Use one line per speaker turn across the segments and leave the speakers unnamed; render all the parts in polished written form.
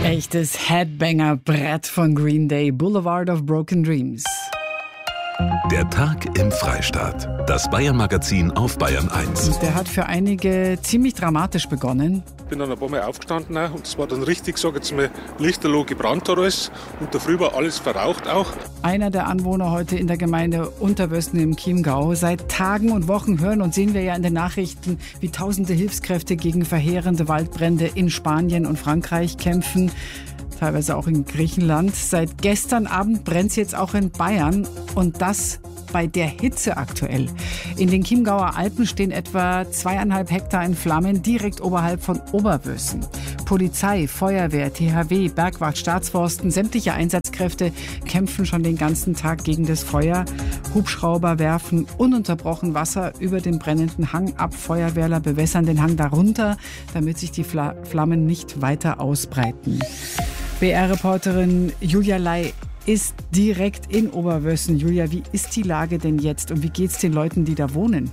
Echtes Headbanger-Brett von Green Day, Boulevard of Broken Dreams.
Der Tag im Freistaat. Das Bayern-Magazin auf Bayern 1.
Der hat für einige ziemlich dramatisch begonnen.
Ich bin dann ein paar Mal aufgestanden und es war dann richtig, sag jetzt mal, lichterloh gebrannt alles und da früh war alles verraucht auch.
Einer der Anwohner heute in der Gemeinde Unterwösten im Chiemgau. Seit Tagen und Wochen hören und sehen wir ja in den Nachrichten, wie tausende Hilfskräfte gegen verheerende Waldbrände in Spanien und Frankreich kämpfen. Teilweise auch in Griechenland. Seit gestern Abend brennt es jetzt auch in Bayern und das bei der Hitze aktuell. In den Chiemgauer Alpen stehen etwa 2,5 Hektar in Flammen direkt oberhalb von Oberwössen. Polizei, Feuerwehr, THW, Bergwacht, Staatsforsten, sämtliche Einsatzkräfte kämpfen schon den ganzen Tag gegen das Feuer. Hubschrauber werfen ununterbrochen Wasser über den brennenden Hang ab. Feuerwehrler bewässern den Hang darunter, damit sich die Flammen nicht weiter ausbreiten. BR-Reporterin Julia Ley ist direkt in Oberwössen. Julia, wie ist die Lage denn jetzt und wie geht's den Leuten, die da wohnen?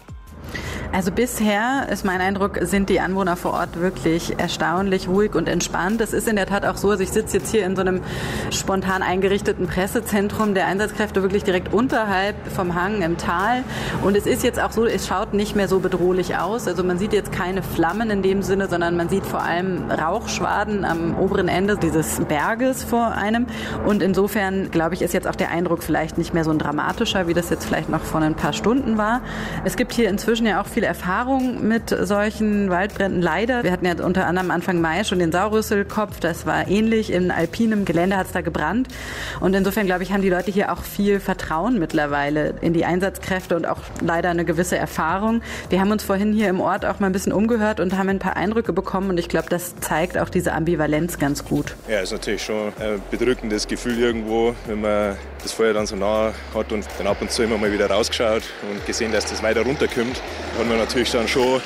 Also bisher ist mein Eindruck, sind die Anwohner vor Ort wirklich erstaunlich ruhig und entspannt. Es ist in der Tat auch so, also ich sitze jetzt hier in so einem spontan eingerichteten Pressezentrum der Einsatzkräfte wirklich direkt unterhalb vom Hang im Tal. Und es ist jetzt auch so, es schaut nicht mehr so bedrohlich aus. Also man sieht jetzt keine Flammen in dem Sinne, sondern man sieht vor allem Rauchschwaden am oberen Ende dieses Berges vor einem. Und insofern, glaube ich, ist jetzt auch der Eindruck vielleicht nicht mehr so ein dramatischer, wie das jetzt vielleicht noch vor ein paar Stunden war. Es gibt hier inzwischen ja auch viel Erfahrung mit solchen Waldbränden, leider. Wir hatten ja unter anderem Anfang Mai schon den Saurüsselkopf, das war ähnlich, in alpinem Gelände hat es da gebrannt und insofern, glaube ich, haben die Leute hier auch viel Vertrauen mittlerweile in die Einsatzkräfte und auch leider eine gewisse Erfahrung. Wir haben uns vorhin hier im Ort auch mal ein bisschen umgehört und haben ein paar Eindrücke bekommen und ich glaube, das zeigt auch diese Ambivalenz ganz gut.
Ja, ist natürlich schon ein bedrückendes Gefühl irgendwo, wenn man das Feuer dann so nah hat und dann ab und zu immer mal wieder rausgeschaut und gesehen, dass das weiter runterkommt. Hat man natürlich dann schon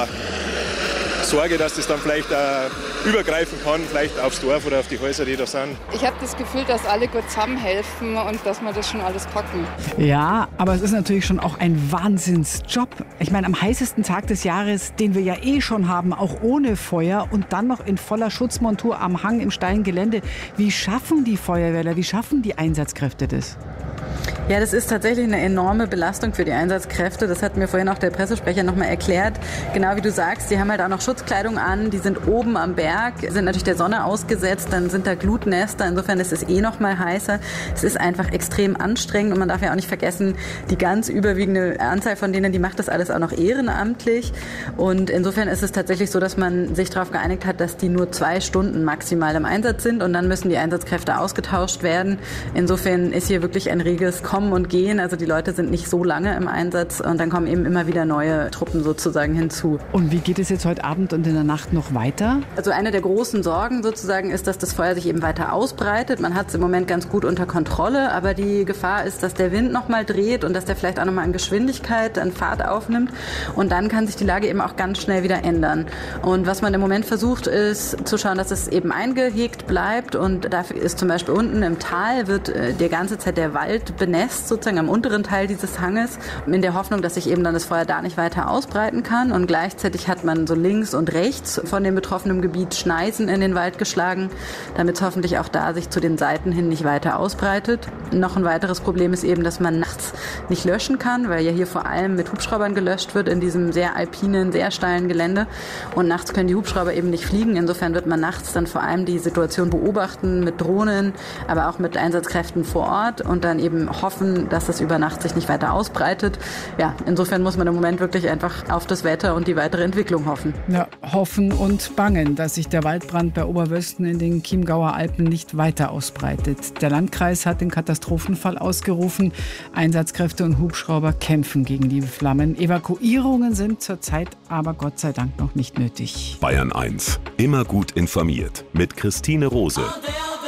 Sorge, dass das dann vielleicht übergreifen kann, vielleicht aufs Dorf oder auf die Häuser, die da sind.
Ich habe das Gefühl, dass alle gut zusammenhelfen und dass wir das schon alles packen.
Ja, aber es ist natürlich schon auch ein Wahnsinnsjob. Ich meine, am heißesten Tag des Jahres, den wir ja schon haben, auch ohne Feuer und dann noch in voller Schutzmontur am Hang im steilen Gelände. Wie schaffen die Feuerwehrler, wie schaffen die Einsatzkräfte das?
Ja, das ist tatsächlich eine enorme Belastung für die Einsatzkräfte. Das hat mir vorhin auch der Pressesprecher nochmal erklärt. Genau wie du sagst, die haben halt auch noch Schutzkleidung an, die sind oben am Berg, sind natürlich der Sonne ausgesetzt, dann sind da Glutnester, insofern ist es noch mal heißer. Es ist einfach extrem anstrengend und man darf ja auch nicht vergessen, die ganz überwiegende Anzahl von denen, die macht das alles auch noch ehrenamtlich und insofern ist es tatsächlich so, dass man sich darauf geeinigt hat, dass die nur 2 Stunden maximal im Einsatz sind und dann müssen die Einsatzkräfte ausgetauscht werden. Insofern ist hier wirklich ein reges Kommen und Gehen, also die Leute sind nicht so lange im Einsatz und dann kommen eben immer wieder neue Truppen sozusagen hinzu.
Und wie geht es jetzt heute Abend und in der Nacht noch weiter?
Also eine der großen Sorgen sozusagen ist, dass das Feuer sich eben weiter ausbreitet. Man hat es im Moment ganz gut unter Kontrolle, aber die Gefahr ist, dass der Wind nochmal dreht und dass der vielleicht auch nochmal an Geschwindigkeit, an Fahrt aufnimmt und dann kann sich die Lage eben auch ganz schnell wieder ändern. Und was man im Moment versucht, ist zu schauen, dass es eben eingehegt bleibt und dafür ist zum Beispiel unten im Tal wird die ganze Zeit der Wald benässt, sozusagen am unteren Teil dieses Hanges, in der Hoffnung, dass sich eben dann das Feuer da nicht weiter ausbreiten kann. Und gleichzeitig hat man so links und rechts von dem betroffenen Gebiet Schneisen in den Wald geschlagen, damit es hoffentlich auch da sich zu den Seiten hin nicht weiter ausbreitet. Noch ein weiteres Problem ist eben, dass man nachts nicht löschen kann, weil ja hier vor allem mit Hubschraubern gelöscht wird in diesem sehr alpinen, sehr steilen Gelände. Und nachts können die Hubschrauber eben nicht fliegen. Insofern wird man nachts dann vor allem die Situation beobachten mit Drohnen, aber auch mit Einsatzkräften vor Ort und dann eben hoffen, dass es über Nacht sich nicht weiter ausbreitet. Ja, insofern muss man im Moment wirklich einfach auf das Wetter und die weitere Entwicklung hoffen.
Ja, hoffen und bangen, dass sich der Waldbrand bei Oberwösten in den Chiemgauer Alpen nicht weiter ausbreitet. Der Landkreis hat den Katastrophenfall ausgerufen. Einsatzkräfte und Hubschrauber kämpfen gegen die Flammen. Evakuierungen sind zurzeit aber Gott sei Dank noch nicht nötig.
Bayern 1. Immer gut informiert mit Christine Rose.